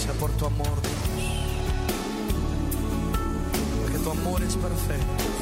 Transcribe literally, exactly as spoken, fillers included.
gracias por tu amor, Dios, porque tu amor es perfecto.